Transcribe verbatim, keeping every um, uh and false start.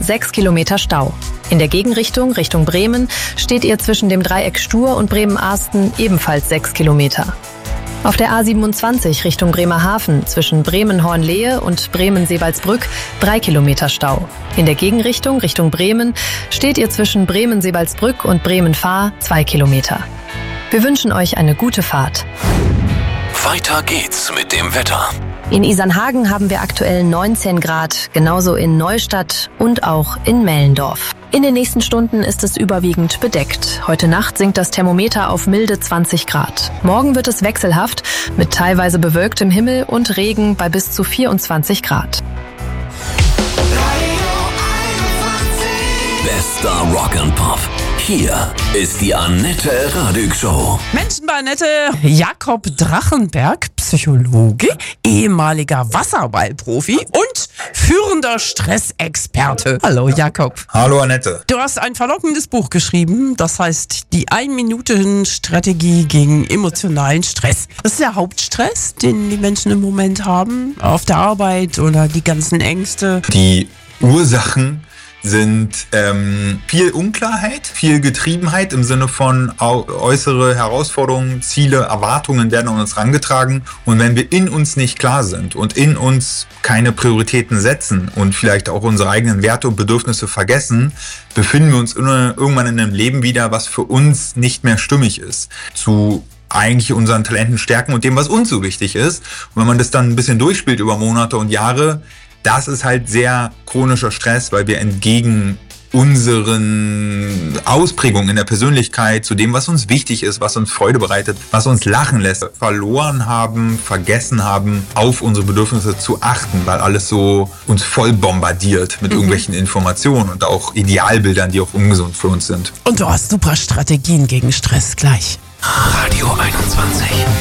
sechs Kilometer Stau. In der Gegenrichtung, Richtung Bremen, steht ihr zwischen dem Dreieck Stur und Bremen-Arsten ebenfalls sechs Kilometer. Auf der A siebenundzwanzig Richtung Bremerhaven zwischen Bremen-Hornlehe und Bremen-Sebalsbrück drei Kilometer Stau. In der Gegenrichtung Richtung Bremen steht ihr zwischen Bremen-Sebalsbrück und Bremen-Fahr zwei Kilometer. Wir wünschen euch eine gute Fahrt. Weiter geht's mit dem Wetter. In Isernhagen haben wir aktuell neunzehn Grad, genauso in Neustadt und auch in Mellendorf. In den nächsten Stunden ist es überwiegend bedeckt. Heute Nacht sinkt das Thermometer auf milde zwanzig Grad. Morgen wird es wechselhaft mit teilweise bewölktem Himmel und Regen bei bis zu vierundzwanzig Grad. Bester Rock and Pop. Hier ist die Annette Radig Show. Menschen bei Annette, Jakob Drachenberg, Psychologe, ehemaliger Wasserballprofi und führender Stressexperte. Hallo Jakob. Hallo Annette. Du hast ein verlockendes Buch geschrieben, das heißt die Ein-Minuten-Strategie gegen emotionalen Stress. Das ist der Hauptstress, den die Menschen im Moment haben, auf der Arbeit oder die ganzen Ängste. Die Ursachen sind ähm, viel Unklarheit, viel Getriebenheit im Sinne von au- äußere Herausforderungen, Ziele, Erwartungen werden an uns herangetragen. Und wenn wir in uns nicht klar sind und in uns keine Prioritäten setzen und vielleicht auch unsere eigenen Werte und Bedürfnisse vergessen, befinden wir uns in, irgendwann in einem Leben wieder, was für uns nicht mehr stimmig ist. Zu eigentlich unseren Talenten, Stärken und dem, was uns so wichtig ist. Und wenn man das dann ein bisschen durchspielt über Monate und Jahre, das ist halt sehr chronischer Stress, weil wir entgegen unseren Ausprägungen in der Persönlichkeit, zu dem, was uns wichtig ist, was uns Freude bereitet, was uns lachen lässt, verloren haben, vergessen haben, auf unsere Bedürfnisse zu achten, weil alles so uns voll bombardiert mit mhm. irgendwelchen Informationen und auch Idealbildern, die auch ungesund für uns sind. Und du hast super Strategien gegen Stress gleich. Radio einundzwanzig.